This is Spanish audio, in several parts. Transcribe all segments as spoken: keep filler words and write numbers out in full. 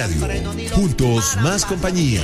Juntos, más compañía.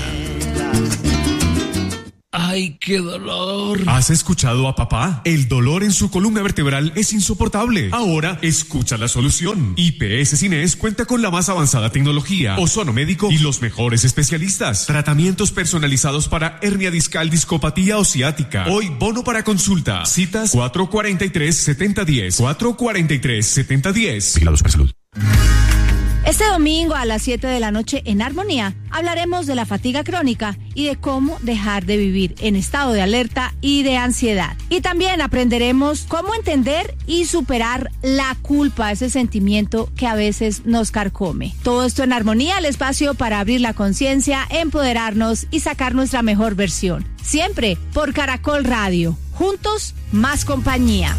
¡Ay, qué dolor! ¿Has escuchado a papá? El dolor en su columna vertebral es insoportable. Ahora, escucha la solución. I P S Cines cuenta con la más avanzada tecnología, ozono médico y los mejores especialistas. Tratamientos personalizados para hernia discal, discopatía o ciática. Hoy, bono para consulta. Citas cuatro cuatro tres, siete cero uno cero. cuatro cuatro tres, siete cero uno cero. Vigilados por salud. Este domingo a las siete de la noche en Armonía hablaremos de la fatiga crónica y de cómo dejar de vivir en estado de alerta y de ansiedad. Y también aprenderemos cómo entender y superar la culpa, ese sentimiento que a veces nos carcome. Todo esto en Armonía, el espacio para abrir la conciencia, empoderarnos y sacar nuestra mejor versión. Siempre por Caracol Radio. Juntos, más compañía.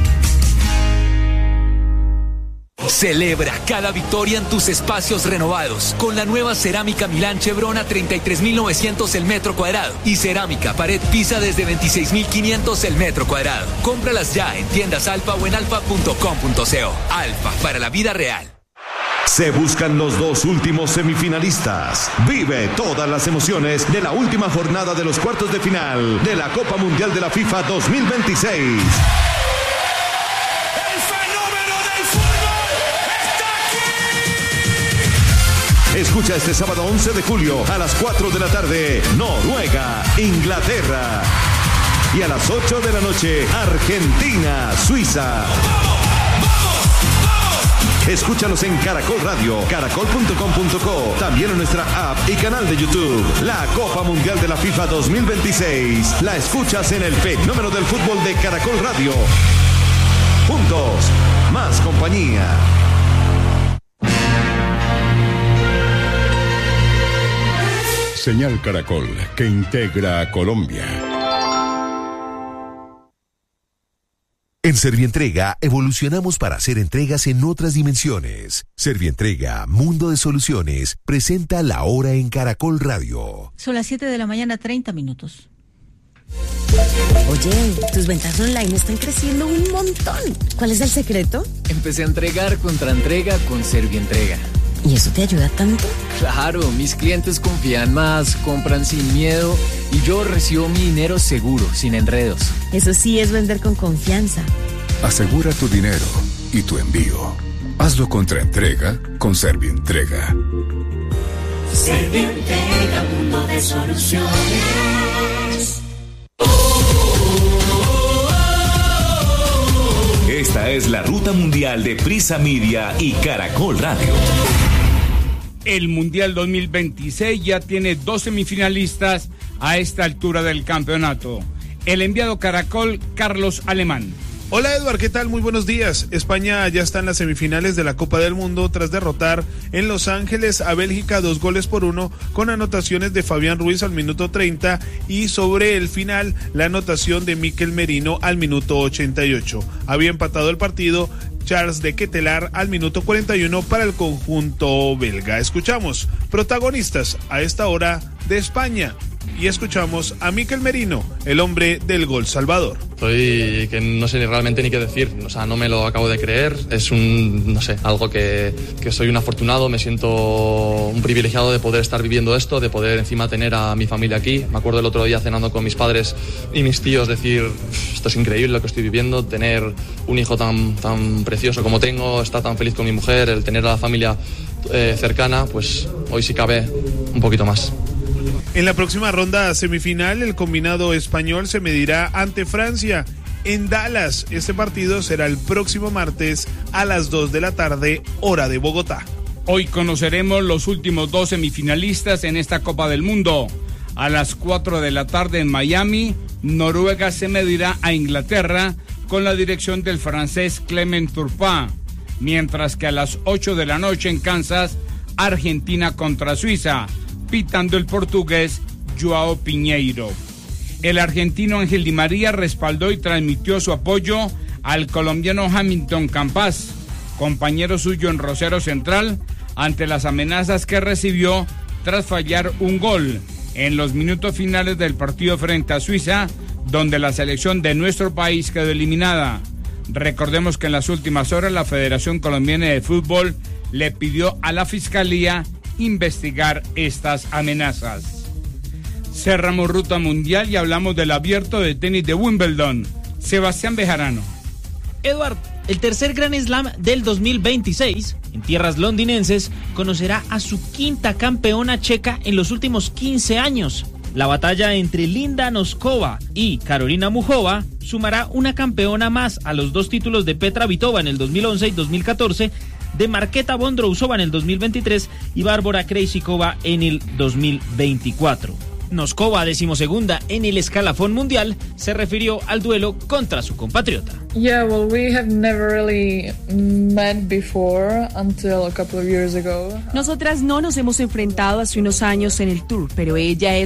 Celebra cada victoria en tus espacios renovados con la nueva cerámica Milán Chevron a treinta y tres mil novecientos el metro cuadrado y cerámica pared Pisa desde veintiséis mil quinientos el metro cuadrado. Cómpralas ya en tiendas Alfa o en alfa punto com punto co. Alfa, para la vida real. Se buscan los dos últimos semifinalistas. Vive todas las emociones de la última jornada de los cuartos de final de la Copa Mundial de la FIFA dos mil veintiséis. Escucha este sábado once de julio a las cuatro de la tarde, Noruega, Inglaterra. Y a las ocho de la noche, Argentina, Suiza. Escúchanos en Caracol Radio, caracol punto com punto co, también en nuestra app y canal de YouTube. La Copa Mundial de la FIFA dos mil veintiséis. La escuchas en el fenómeno del fútbol de Caracol Radio. Juntos, más compañía. Señal Caracol, que integra a Colombia. En Servientrega evolucionamos para hacer entregas en otras dimensiones. Servientrega, Mundo de Soluciones, presenta La Hora en Caracol Radio. Son las siete de la mañana, treinta minutos. Oye, tus ventas online están creciendo un montón. ¿Cuál es el secreto? Empecé a entregar contra entrega con Servientrega. ¿Y eso te ayuda tanto? Claro, mis clientes confían más, compran sin miedo y yo recibo mi dinero seguro, sin enredos. Eso sí es vender con confianza. Asegura tu dinero y tu envío. Hazlo contra entrega con Servientrega. Servientrega, mundo de soluciones. Esta es la ruta mundial de Prisa Media y Caracol Radio. El Mundial dos mil veintiséis ya tiene dos semifinalistas a esta altura del campeonato. El enviado Caracol, Carlos Alemán. Hola Eduard, ¿qué tal? Muy buenos días. España ya está en las semifinales de la Copa del Mundo tras derrotar en Los Ángeles a Bélgica dos goles por uno con anotaciones de Fabián Ruiz al minuto treinta y sobre el final la anotación de Mikel Merino al minuto ochenta y ocho. Había empatado el partido Charles de Ketelaar al minuto cuarenta y uno para el conjunto belga. Escuchamos protagonistas a esta hora de España y escuchamos a Mikel Merino, el hombre del gol salvador. Estoy que no sé realmente ni qué decir, o sea, no me lo acabo de creer, es un, no sé, algo que, que soy un afortunado, me siento un privilegiado de poder estar viviendo esto, de poder encima tener a mi familia aquí. Me acuerdo el otro día cenando con mis padres y mis tíos decir, esto es increíble lo que estoy viviendo, tener un hijo tan, tan precioso como tengo, estar tan feliz con mi mujer, el tener a la familia eh, cercana, pues hoy sí cabe un poquito más. En la próxima ronda semifinal, el combinado español se medirá ante Francia en Dallas. Este partido será el próximo martes a las dos de la tarde, hora de Bogotá. Hoy conoceremos los últimos dos semifinalistas en esta Copa del Mundo. A las cuatro de la tarde en Miami, Noruega se medirá a Inglaterra con la dirección del francés Clement Turpin, mientras que a las ocho de la noche en Kansas, Argentina contra Suiza, pitando el portugués Joao Piñeiro. El argentino Ángel Di María respaldó y transmitió su apoyo al colombiano Hamilton Campas, compañero suyo en Rosario Central, ante las amenazas que recibió tras fallar un gol en los minutos finales del partido frente a Suiza, donde la selección de nuestro país quedó eliminada. Recordemos que en las últimas horas la Federación Colombiana de Fútbol le pidió a la Fiscalía investigar estas amenazas. Cerramos ruta mundial y hablamos del abierto de tenis de Wimbledon. Sebastián Bejarano. Eduard, el tercer Grand Slam del dos mil veintiséis, en tierras londinenses, conocerá a su quinta campeona checa en los últimos quince años. La batalla entre Linda Noskova y Karolina Muchova sumará una campeona más a los dos títulos de Petra Vitova en el dos mil once y dos mil catorce, de Marketa Vondrousova en el dos mil veintitrés y Bárbara Krejcikova en el dos mil veinticuatro. Noskova, decimosegunda en el escalafón mundial, se refirió al duelo contra su compatriota. Yeah, well, we have never really met before until a couple of years ago. Nosotras no nos hemos enfrentado hace unos años en el Tour, pero ella es